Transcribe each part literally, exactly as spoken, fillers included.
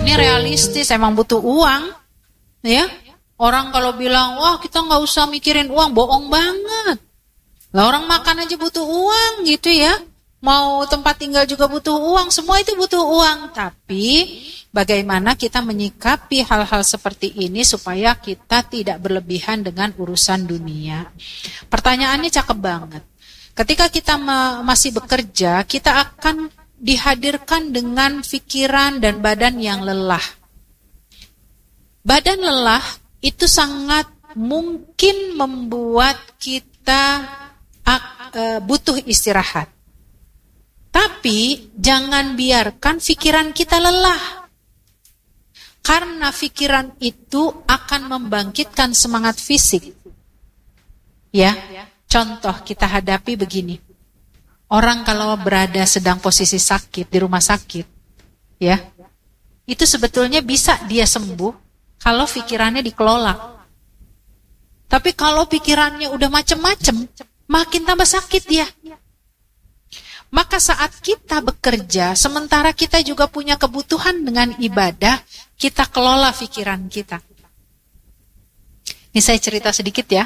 ini realistis, emang butuh uang, ya. Orang kalau bilang, wah kita nggak usah mikirin uang, bohong banget. Lah orang makan aja butuh uang gitu ya. Mau tempat tinggal juga butuh uang, semua itu butuh uang. Tapi bagaimana kita menyikapi hal-hal seperti ini supaya kita tidak berlebihan dengan urusan dunia. Pertanyaannya cakep banget. Ketika kita ma- masih bekerja, kita akan dihadirkan dengan pikiran dan badan yang lelah. Badan lelah itu sangat mungkin membuat kita uh, butuh istirahat. Tapi jangan biarkan pikiran kita lelah. Karena pikiran itu akan membangkitkan semangat fisik. Ya, contoh kita hadapi begini. Orang kalau berada sedang posisi sakit di rumah sakit, ya, itu sebetulnya bisa dia sembuh kalau pikirannya dikelola. Tapi kalau pikirannya udah macem-macem, makin tambah sakit dia. Maka saat kita bekerja, sementara kita juga punya kebutuhan dengan ibadah, kita kelola pikiran kita. Ini saya cerita sedikit ya.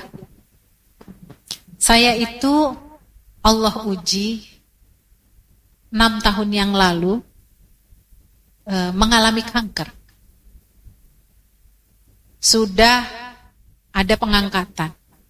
Saya itu Allah uji enam tahun yang lalu e, mengalami kanker. Sudah ada pengangkatan.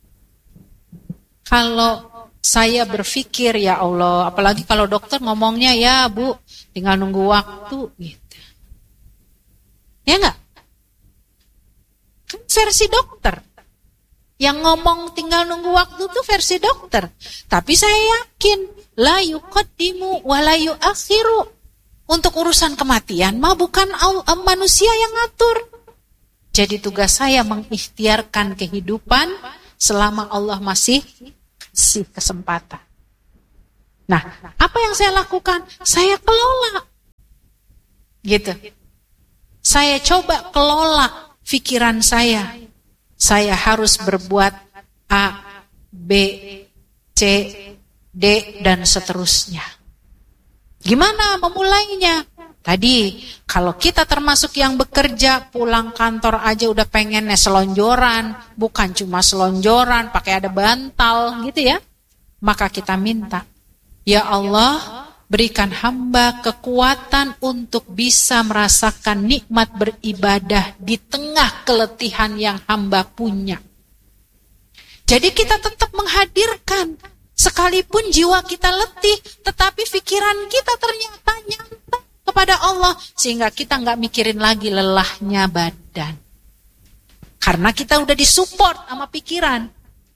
Kalau saya berpikir, ya Allah, apalagi kalau dokter ngomongnya, ya Bu, tinggal nunggu waktu, gitu. Ya enggak? Kan versi dokter. Yang ngomong tinggal nunggu waktu itu versi dokter. Tapi saya yakin, la yuqaddimu wa la yuakhiru. Untuk urusan kematian mah bukan manusia yang ngatur. Jadi tugas saya mengikhtiarkan kehidupan selama Allah masih kasih kesempatan. Nah, apa yang saya lakukan? Saya kelola. Gitu. Saya coba kelola pikiran saya. Saya harus berbuat A, B, C, D, dan seterusnya. Gimana memulainya? Tadi, kalau kita termasuk yang bekerja, pulang kantor aja udah pengennya selonjoran, bukan cuma selonjoran, pakai ada bantal gitu ya. Maka kita minta, ya Allah, berikan hamba kekuatan untuk bisa merasakan nikmat beribadah di tengah keletihan yang hamba punya. Jadi kita tetap menghadirkan, sekalipun jiwa kita letih, tetapi pikiran kita ternyata nyantai kepada Allah, sehingga kita nggak mikirin lagi lelahnya badan. Karena kita udah disupport sama pikiran.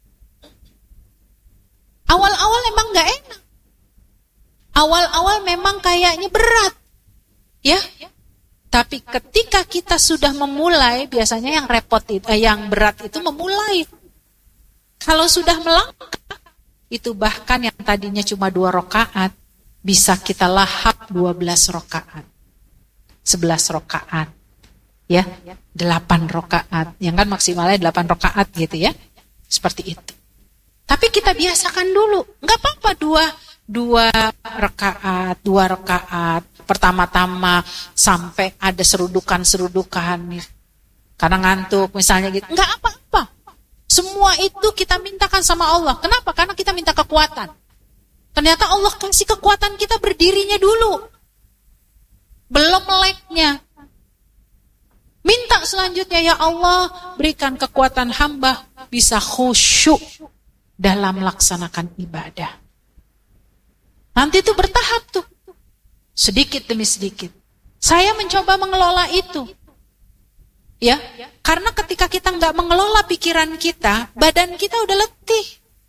Awal-awal emang nggak enak. Awal-awal memang kayaknya berat. Ya. Tapi ketika kita sudah memulai, biasanya yang repot itu, eh, yang berat itu memulai. Kalau sudah melangkah, itu bahkan yang tadinya cuma dua rakaat, bisa kita lahap dua belas rakaat, sebelas rakaat, ya, delapan rakaat, yang kan maksimalnya delapan rakaat gitu ya, seperti itu. Tapi kita biasakan dulu, nggak apa-apa dua, dua rakaat, dua rakaat, pertama-tama sampai ada serudukan-serudukan, karena ngantuk misalnya gitu, nggak apa-apa. Semua itu kita mintakan sama Allah. Kenapa? Karena kita minta kekuatan. Ternyata Allah kasih kekuatan kita berdirinya dulu. Belum meleknya. Minta selanjutnya, ya Allah, berikan kekuatan hamba bisa khusyuk dalam melaksanakan ibadah. Nanti itu bertahap tuh. Sedikit demi sedikit. Saya mencoba mengelola itu. Ya, karena ketika kita nggak mengelola pikiran kita, badan kita udah letih.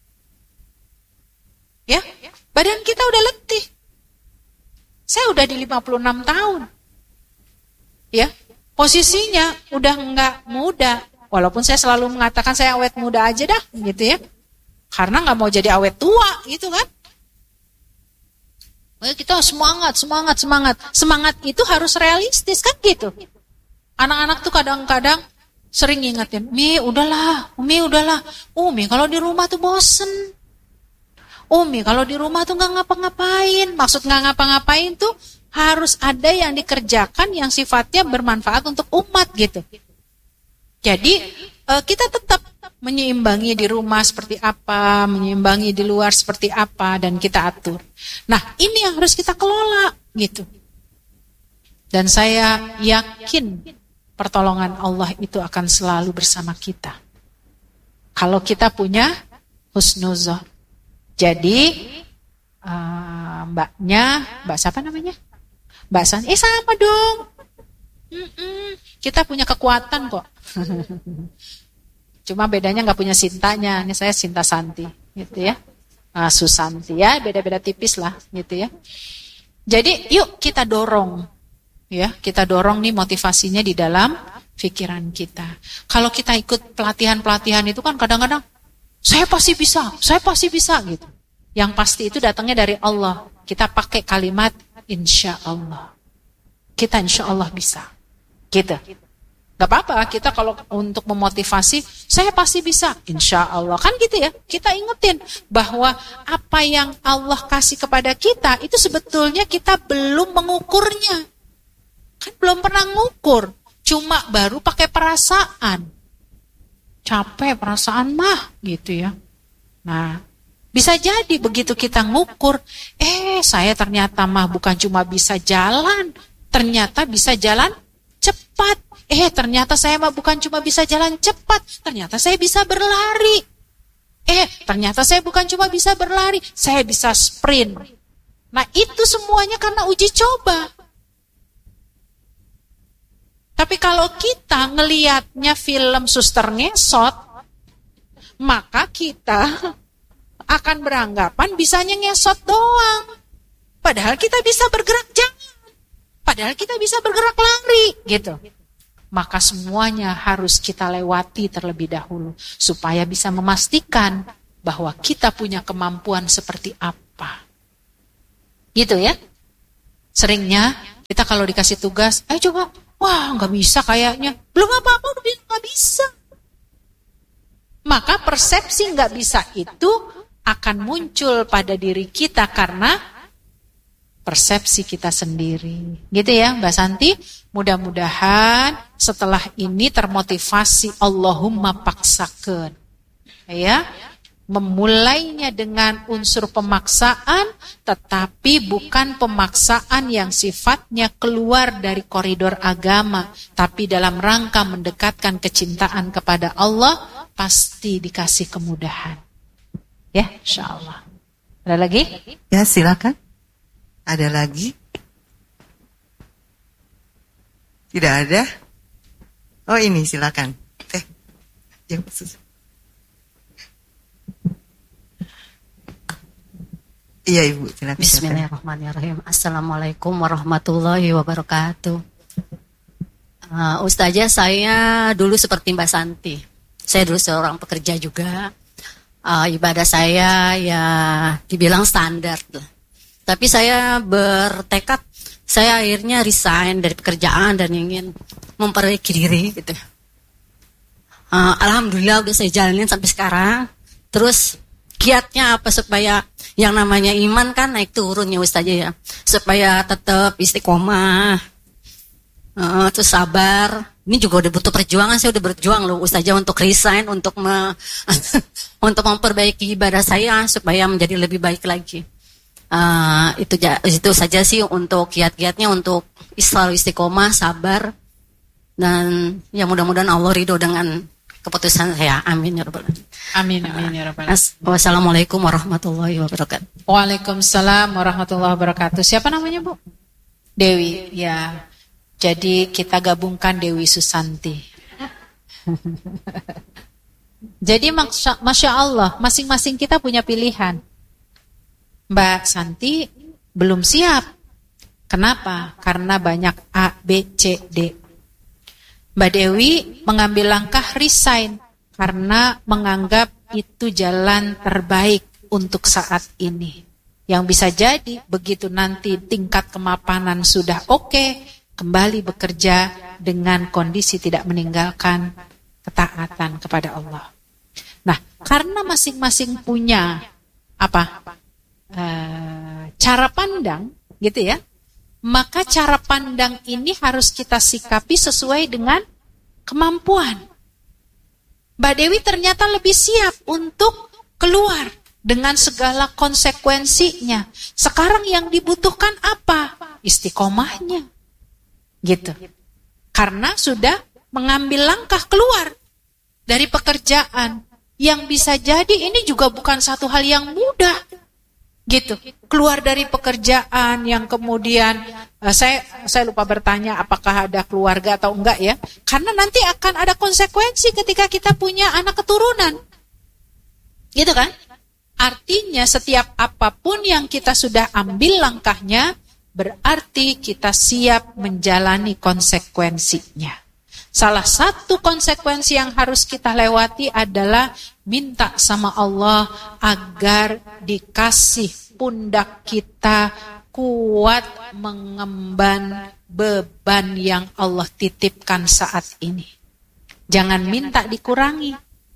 Ya, badan kita udah letih. Saya udah di lima puluh enam tahun. Ya, posisinya udah nggak muda. Walaupun saya selalu mengatakan saya awet muda aja dah, gitu ya. Karena nggak mau jadi awet tua, gitu kan. Kita semangat, semangat, semangat. Semangat itu harus realistis kan gitu. Anak-anak tuh kadang-kadang sering ngingetin, Mi udahlah, Umi udahlah. Umi kalau di rumah tuh bosen. Umi kalau di rumah tuh gak ngapa-ngapain. Maksud gak ngapa-ngapain tuh Harus ada yang dikerjakan yang sifatnya bermanfaat untuk umat gitu. Jadi kita tetap menyeimbangi di rumah seperti apa, menyeimbangi di luar seperti apa, dan kita atur. Nah, ini yang harus kita kelola gitu. Dan saya yakin pertolongan Allah itu akan selalu bersama kita. Kalau kita punya husnuzon. Jadi uh, mbaknya, mbak siapa namanya? Mbak San, eh sama dong. Mm-mm, kita punya kekuatan kok. Cuma bedanya nggak punya Sintanya. Ini saya Sinta Santi, gitu ya. Nah, Susanti ya, beda-beda tipis lah, gitu ya. Jadi yuk kita dorong, ya kita dorong nih motivasinya di dalam pikiran kita. Kalau kita ikut pelatihan-pelatihan itu kan kadang-kadang saya pasti bisa, saya pasti bisa gitu. Yang pasti itu datangnya dari Allah. Kita pakai kalimat insya Allah. Kita insya Allah bisa. Gitu. Gak apa-apa kita kalau untuk memotivasi, saya pasti bisa. Insya Allah. Kan gitu ya. Kita ingetin bahwa apa yang Allah kasih kepada kita, itu sebetulnya kita belum mengukurnya. Kan belum pernah ngukur. Cuma baru pakai perasaan. Capek perasaan mah gitu ya. Nah, bisa jadi begitu kita ngukur, eh saya ternyata mah bukan cuma bisa jalan, ternyata bisa jalan cepat. Eh ternyata saya mah bukan cuma bisa jalan cepat, ternyata saya bisa berlari. Eh ternyata saya bukan cuma bisa berlari, saya bisa sprint. Nah itu semuanya karena uji coba. Tapi kalau kita ngelihatnya film suster ngesot, maka kita akan beranggapan bisanya ngesot doang. Padahal kita bisa bergerak jalan. Padahal kita bisa bergerak lari, gitu. Maka semuanya harus kita lewati terlebih dahulu supaya bisa memastikan bahwa kita punya kemampuan seperti apa. Gitu ya. Seringnya kita kalau dikasih tugas, ayo coba, wah nggak bisa kayaknya. Belum apa-apa udah bilang nggak bisa. Maka persepsi nggak bisa itu akan muncul pada diri kita karena persepsi kita sendiri. Gitu ya Mbak Santi, mudah-mudahan setelah ini termotivasi Allahumma paksakeun. Ya, memulainya dengan unsur pemaksaan, tetapi bukan pemaksaan yang sifatnya keluar dari koridor agama, tapi dalam rangka mendekatkan kecintaan kepada Allah, pasti dikasih kemudahan. Ya, insyaallah. Ada lagi? Ya, silakan. Ada lagi? Tidak ada? Oh ini silakan. Teh. Yang khusus. Iya Ibu, silakan. Bismillahirrahmanirrahim. Assalamualaikum warahmatullahi wabarakatuh. Uh, Ustazah, saya dulu seperti Mbak Santi. Saya dulu seorang pekerja juga. Uh, ibadah saya ya dibilang standar lah. Tapi saya bertekad, saya akhirnya resign dari pekerjaan dan ingin memperbaiki diri gitu. Uh, Alhamdulillah udah saya jalanin sampai sekarang. Terus kiatnya apa supaya yang namanya iman kan naik turun ya Ustazah ya. Supaya tetap istiqomah, uh, terus sabar. Ini juga udah butuh perjuangan, saya udah berjuang loh Ustazah untuk resign, untuk me untuk memperbaiki ibadah saya supaya menjadi lebih baik lagi. Uh, itu itu saja sih untuk kiat-kiatnya, untuk selalu istiqomah, sabar, dan ya mudah-mudahan Allah ridho dengan keputusan saya. Amin ya rabbal alamin. Amin amin ya rabbal alamin. Wassalamualaikum warahmatullahi wabarakatuh. Waalaikumsalam warahmatullahi wabarakatuh. Siapa namanya Bu? Dewi. Ya. Jadi kita gabungkan Dewi Susanti. Jadi Masya Allah, masing-masing kita punya pilihan. Mbak Santi belum siap. Kenapa? Karena banyak A, B, C, D. Mbak Dewi mengambil langkah resign karena menganggap itu jalan terbaik untuk saat ini. Yang bisa jadi begitu nanti tingkat kemapanan sudah oke, kembali bekerja dengan kondisi tidak meninggalkan ketaatan kepada Allah. Nah, karena masing-masing punya apa? Uh, cara pandang gitu ya, maka cara pandang ini harus kita sikapi sesuai dengan kemampuan. Mbak Dewi ternyata lebih siap untuk keluar dengan segala konsekuensinya. Sekarang yang dibutuhkan apa? Istiqomahnya. Gitu. Karena sudah mengambil langkah keluar dari pekerjaan yang bisa jadi ini juga bukan satu hal yang mudah. Gitu. Keluar dari pekerjaan yang kemudian uh, saya saya lupa bertanya apakah ada keluarga atau enggak ya. Karena nanti akan ada konsekuensi ketika kita punya anak keturunan. Gitu kan? Artinya setiap apapun yang kita sudah ambil langkahnya berarti kita siap menjalani konsekuensinya. Salah satu konsekuensi yang harus kita lewati adalah minta sama Allah agar dikasih pundak kita kuat mengemban beban yang Allah titipkan saat ini. Jangan minta dikurangi,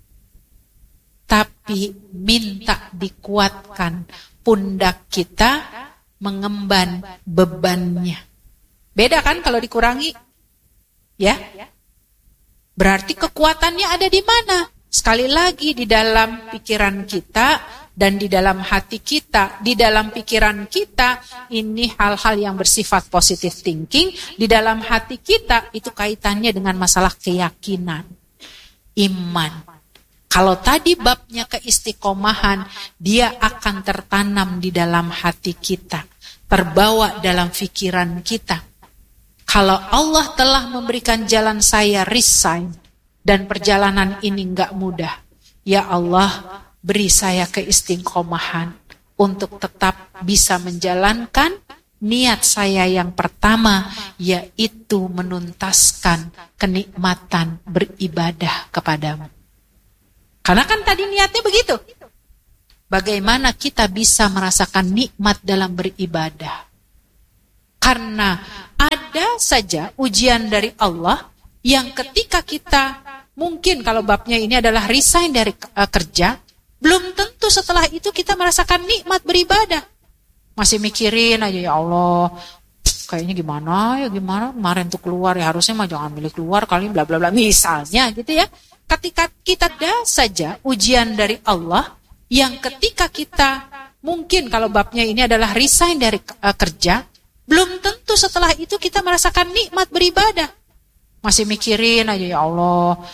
tapi minta dikuatkan pundak kita mengemban bebannya. Beda kan kalau dikurangi? Ya? Berarti kekuatannya ada di mana? Sekali lagi di dalam pikiran kita dan di dalam hati kita. Di dalam pikiran kita ini hal-hal yang bersifat positive thinking. Di dalam hati kita itu kaitannya dengan masalah keyakinan, iman. Kalau tadi babnya keistiqomahan, dia akan tertanam di dalam hati kita, terbawa dalam pikiran kita. Kalau Allah telah memberikan jalan saya resign dan perjalanan ini enggak mudah, ya Allah beri saya keistiqomahan untuk tetap bisa menjalankan niat saya yang pertama, yaitu menuntaskan kenikmatan beribadah kepadamu. Karena kan tadi niatnya begitu. Bagaimana kita bisa merasakan nikmat dalam beribadah? Karena ada saja ujian dari Allah yang ketika kita, mungkin kalau babnya ini adalah resign dari uh, kerja, belum tentu setelah itu kita merasakan nikmat beribadah. Masih mikirin aja, ya Allah, kayaknya gimana ya gimana, kemarin tuh keluar ya harusnya mah jangan milih keluar kali bla bla bla misalnya gitu ya. Ketika kita ada saja ujian dari Allah yang ketika kita, mungkin kalau babnya ini adalah resign dari uh, kerja, belum tentu setelah itu kita merasakan nikmat beribadah. Masih mikirin aja, ya Allah,